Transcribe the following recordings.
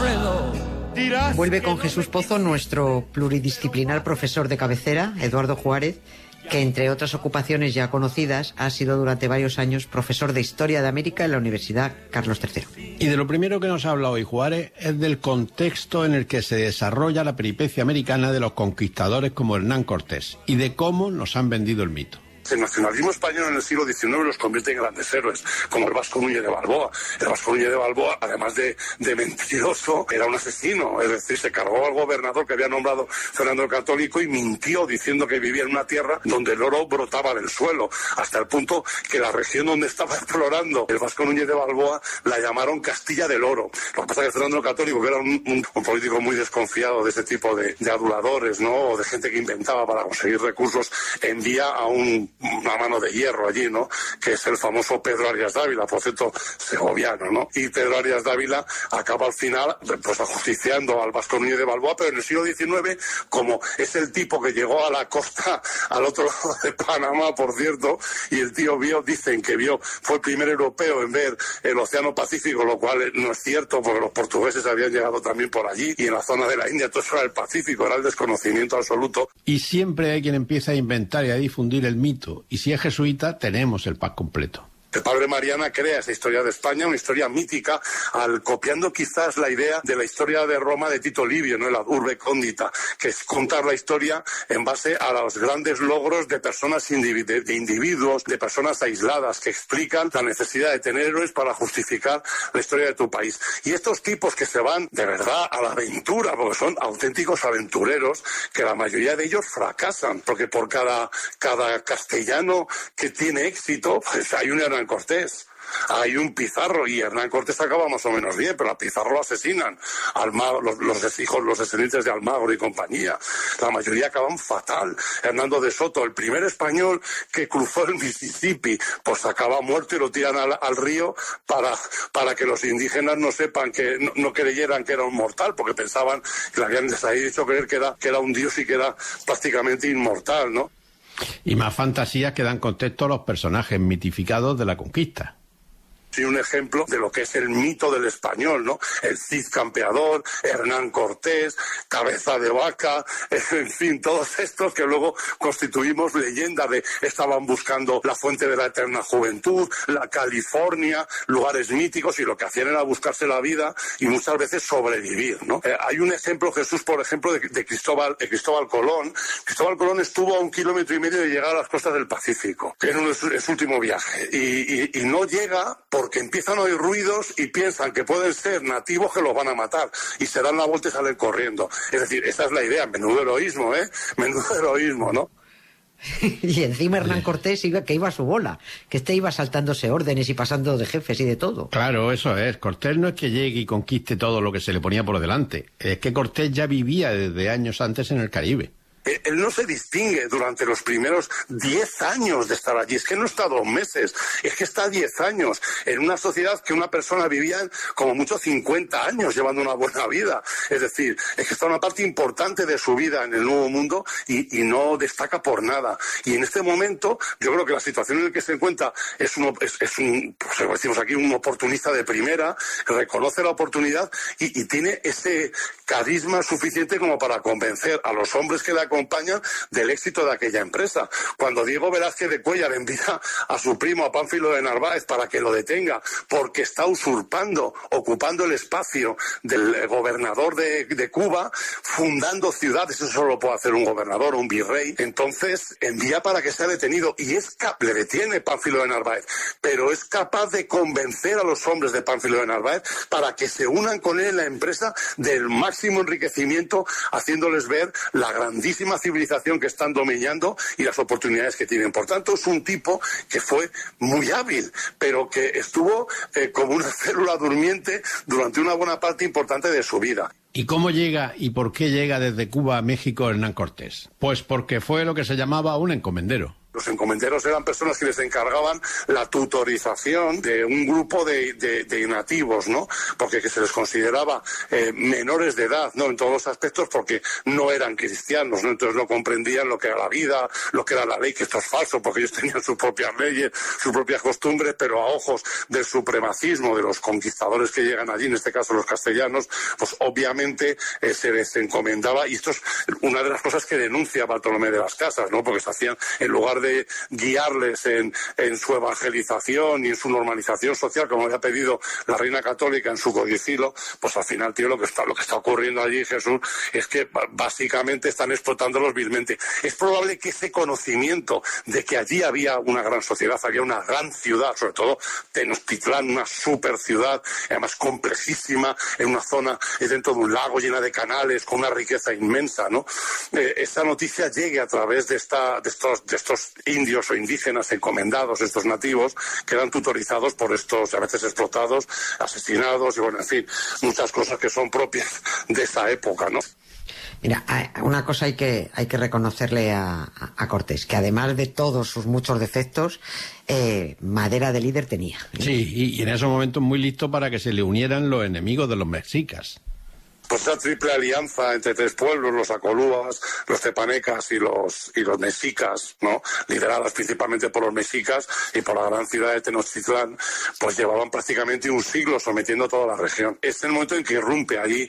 Vuelve con Jesús Pozo, nuestro pluridisciplinar profesor de cabecera, Eduardo Juárez, que entre otras ocupaciones ya conocidas ha sido durante varios años profesor de Historia de América en la Universidad Carlos III. Y de lo primero que nos habla hoy Juárez es del contexto en el que se desarrolla la peripecia americana de los conquistadores como Hernán Cortés y de cómo nos han vendido el mito. El nacionalismo español en el siglo XIX los convierte en grandes héroes, como el Vasco Núñez de Balboa. El Vasco Núñez de Balboa, además de mentiroso, era un asesino, es decir, se cargó al gobernador que había nombrado Fernando el Católico y mintió diciendo que vivía en una tierra donde el oro brotaba del suelo, hasta el punto que la región donde estaba explorando el Vasco Núñez de Balboa la llamaron Castilla del Oro. Lo que pasa es que Fernando el Católico, que era un político muy desconfiado de ese tipo de aduladores, ¿no?, o de gente que inventaba para conseguir recursos, envía a una mano de hierro allí, ¿no?, que es el famoso Pedro Arias Dávila, por cierto, segoviano, ¿no? Y Pedro Arias Dávila acaba al final, pues, ajusticiando al Vasco Núñez de Balboa, pero en el siglo XIX, como es el tipo que llegó a la costa, al otro lado de Panamá, por cierto, y el tío dicen que fue el primer europeo en ver el Océano Pacífico, lo cual no es cierto, porque los portugueses habían llegado también por allí, y en la zona de la India todo eso era el Pacífico, era el desconocimiento absoluto. Y siempre hay quien empieza a inventar y a difundir el mito. Y si es jesuita, tenemos el pack completo. El padre Mariana crea esa historia de España, una historia mítica, copiando quizás la idea de la historia de Roma de Tito Livio, ¿no?, la urbe cóndita, que es contar la historia en base a los grandes logros de personas, de individuos, de personas aisladas, que explican la necesidad de tener héroes para justificar la historia de tu país. Y estos tipos que se van de verdad a la aventura, porque son auténticos aventureros, que la mayoría de ellos fracasan, porque por cada castellano que tiene éxito, pues hay un Hernán Cortés, hay un Pizarro, y Hernán Cortés acaba más o menos bien, pero a Pizarro lo asesinan, los descendientes de Almagro y compañía, la mayoría acaban fatal. Hernando de Soto, el primer español que cruzó el Mississippi, pues acaba muerto y lo tiran al río para que los indígenas no sepan, que no creyeran que era un mortal, porque pensaban que le habían hecho creer que era un dios y que era prácticamente inmortal, ¿no? Y más fantasías que dan contexto a los personajes mitificados de la conquista. Sí, un ejemplo de lo que es el mito del español, ¿no? El Cid campeador, Hernán Cortés, Cabeza de Vaca, en fin, todos estos que luego constituimos leyendas de estaban buscando la fuente de la eterna juventud, la California, lugares míticos, y lo que hacían era buscarse la vida y muchas veces sobrevivir, ¿no? Hay un ejemplo, Jesús, por ejemplo, de Cristóbal Colón. Cristóbal Colón estuvo a 1,5 kilómetros de llegar a las costas del Pacífico, que era su último viaje, y no llega porque empiezan a oír ruidos y piensan que pueden ser nativos que los van a matar, y se dan la vuelta y salen corriendo. Es decir, esa es la idea. Menudo heroísmo, menudo heroísmo, ¿no? Y encima Hernán Cortés iba a su bola, que iba saltándose órdenes y pasando de jefes y de todo. Claro, eso es. Cortés no es que llegue y conquiste todo lo que se le ponía por delante. Es que Cortés ya vivía desde años antes en el Caribe. Él no se distingue durante los primeros 10 años de estar allí. Es que no está 2 meses, es que está 10 años en una sociedad que una persona vivía como mucho 50 años llevando una buena vida. Es decir, es que está una parte importante de su vida en el Nuevo Mundo y no destaca por nada. Y en este momento yo creo que la situación en la que se encuentra es un, pues decimos aquí, un oportunista de primera, que reconoce la oportunidad y tiene ese carisma suficiente como para convencer a los hombres que le acompañan del éxito de aquella empresa. Cuando Diego Velázquez de Cuéllar envía a su primo, a Pánfilo de Narváez, para que lo detenga porque está ocupando el espacio del gobernador de Cuba, fundando ciudades, eso solo puede hacer un gobernador o un virrey, entonces envía para que sea detenido y le detiene Pánfilo de Narváez, pero es capaz de convencer a los hombres de Pánfilo de Narváez para que se unan con él en la empresa del máximo enriquecimiento, haciéndoles ver la grandísima civilización que están dominando y las oportunidades que tienen. Por tanto, es un tipo que fue muy hábil, pero que estuvo como una célula durmiente durante una buena parte importante de su vida. ¿Y cómo llega y por qué llega desde Cuba a México Hernán Cortés? Pues porque fue lo que se llamaba un encomendero. Los encomenderos eran personas que les encargaban la tutorización de un grupo de nativos, ¿no? Porque que se les consideraba menores de edad, ¿no? En todos los aspectos, porque no eran cristianos, ¿no? Entonces no comprendían lo que era la vida, lo que era la ley, que esto es falso, porque ellos tenían sus propias leyes, sus propias costumbres, pero a ojos del supremacismo de los conquistadores que llegan allí, en este caso los castellanos, pues obviamente se les encomendaba, y esto es una de las cosas que denuncia Bartolomé de las Casas, ¿no? Porque se hacían, en lugar de guiarles en su evangelización y en su normalización social, como había pedido la Reina Católica en su codicilo, pues al final, tío, lo que está ocurriendo allí, Jesús, es que básicamente están explotándolos vilmente. Es probable que ese conocimiento de que allí había una gran sociedad, había una gran ciudad, sobre todo Tenochtitlán, una super ciudad, además complejísima, en una zona dentro de un lago llena de canales, con una riqueza inmensa, ¿no? Esta noticia llegue a través de estos indios o indígenas encomendados, estos nativos, que eran tutorizados por estos, a veces explotados, asesinados, y bueno, en fin, muchas cosas que son propias de esa época, ¿no? Mira, una cosa hay que reconocerle a Cortés, que además de todos sus muchos defectos, madera de líder tenía. Sí, y en esos momentos muy listo para que se le unieran los enemigos de los mexicas. Pues esa triple alianza entre tres pueblos, los acolúas, los tepanecas y los mexicas, ¿no? Lideradas principalmente por los mexicas y por la gran ciudad de Tenochtitlán, pues llevaban prácticamente un siglo sometiendo toda la región. Es el momento en que irrumpe allí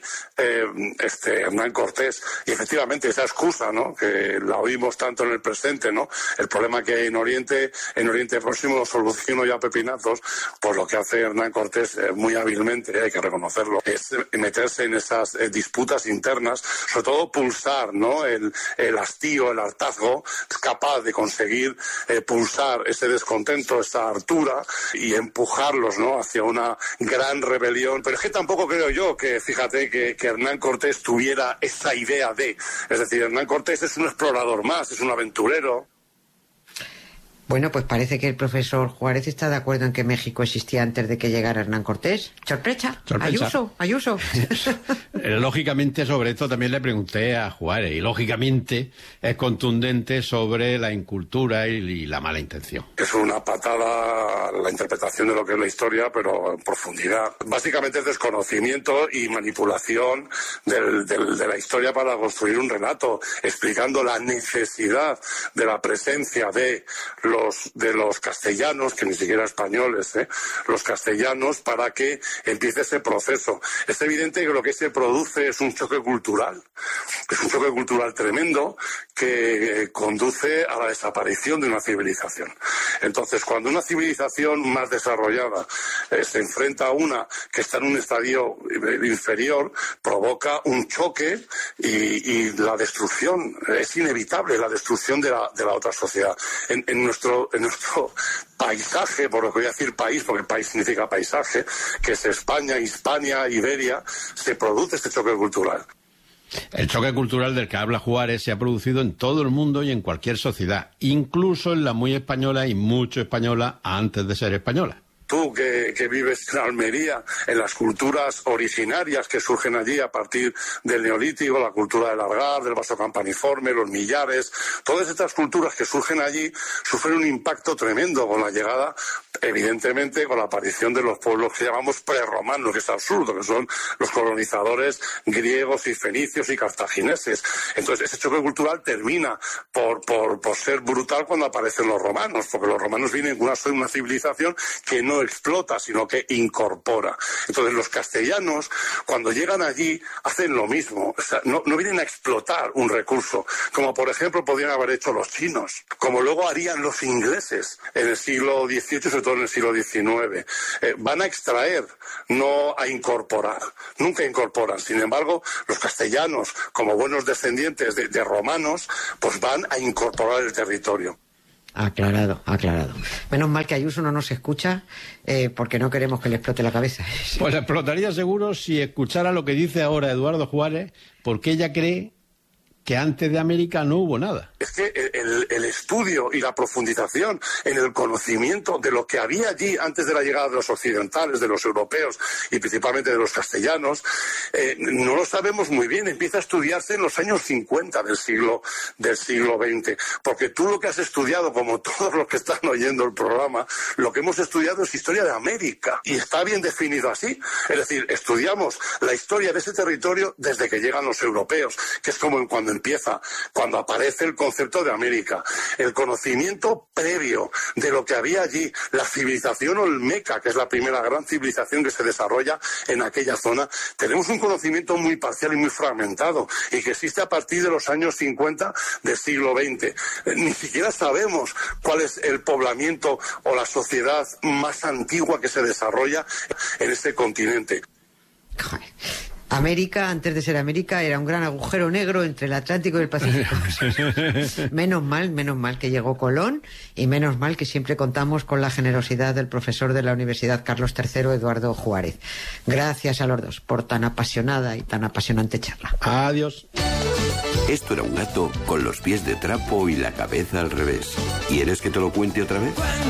Hernán Cortés, y efectivamente esa excusa, ¿no? Que la oímos tanto en el presente, ¿no? El problema que hay en Oriente Próximo lo soluciono ya a pepinazos, pues lo que hace Hernán Cortés muy hábilmente, hay que reconocerlo, es meterse en esas disputas internas, sobre todo pulsar, ¿no? El hastío, el hartazgo, es capaz de conseguir pulsar ese descontento, esa hartura, y empujarlos, ¿no? Hacia una gran rebelión. Pero es que tampoco creo yo que, fíjate, que Hernán Cortés tuviera esa idea de, es decir, Hernán Cortés es un explorador más, es un aventurero. Bueno, pues parece que el profesor Juárez está de acuerdo en que México existía antes de que llegara Hernán Cortés. ¡Sorpresa! Ayuso. Lógicamente sobre esto también le pregunté a Juárez, y lógicamente es contundente sobre la incultura y la mala intención. Es una patada la interpretación de lo que es la historia, pero en profundidad. Básicamente es desconocimiento y manipulación de la historia para construir un relato, explicando la necesidad de la presencia de los castellanos, que ni siquiera españoles, los castellanos, para que empiece ese proceso. Es evidente que lo que se produce es un choque cultural tremendo que conduce a la desaparición de una civilización. Entonces, cuando una civilización más desarrollada se enfrenta a una que está en un estadio inferior, provoca un choque y la destrucción, es inevitable la destrucción de la otra sociedad. En nuestro paisaje, por lo que voy a decir país, porque país significa paisaje, que es España, Hispania, Iberia, se produce este choque cultural. El choque cultural del que habla Juárez se ha producido en todo el mundo y en cualquier sociedad, incluso en la muy española y mucho española antes de ser española. Tú que vives en Almería, en las culturas originarias que surgen allí a partir del Neolítico, la cultura del Argar, del vaso campaniforme, los millares, todas estas culturas que surgen allí sufren un impacto tremendo con la llegada, evidentemente, con la aparición de los pueblos que llamamos prerromanos, que es absurdo, que son los colonizadores griegos y fenicios y cartagineses. Entonces, ese choque cultural termina por ser brutal cuando aparecen los romanos, porque los romanos vienen con una civilización que no explota, sino que incorpora. Entonces los castellanos, cuando llegan allí, hacen lo mismo. O sea, no vienen a explotar un recurso, como por ejemplo podrían haber hecho los chinos, como luego harían los ingleses en el siglo XVIII, sobre todo en el siglo XIX. Van a extraer, no a incorporar. Nunca incorporan. Sin embargo, los castellanos, como buenos descendientes de romanos, pues van a incorporar el territorio. Aclarado. Menos mal que Ayuso no nos escucha, porque no queremos que le explote la cabeza. Pues explotaría seguro si escuchara lo que dice ahora Eduardo Juárez, porque ella cree que antes de América no hubo nada. Es que el estudio y la profundización en el conocimiento de lo que había allí antes de la llegada de los occidentales, de los europeos y principalmente de los castellanos, no lo sabemos muy bien, empieza a estudiarse en los años 50 del siglo XX, porque tú lo que has estudiado, como todos los que están oyendo el programa, lo que hemos estudiado es historia de América, y está bien definido así, es decir, estudiamos la historia de ese territorio desde que llegan los europeos, que es como cuando aparece el concepto de América, el conocimiento previo de lo que había allí, la civilización olmeca, que es la primera gran civilización que se desarrolla en aquella zona. Tenemos un conocimiento muy parcial y muy fragmentado, y que existe a partir de los años 50 del siglo XX. Ni siquiera sabemos cuál es el poblamiento o la sociedad más antigua que se desarrolla en este continente. América, antes de ser América, era un gran agujero negro entre el Atlántico y el Pacífico. Menos mal que llegó Colón, y menos mal que siempre contamos con la generosidad del profesor de la Universidad Carlos III, Eduardo Juárez. Gracias a los dos por tan apasionada y tan apasionante charla. Adiós. Esto era un gato con los pies de trapo y la cabeza al revés. ¿Quieres que te lo cuente otra vez?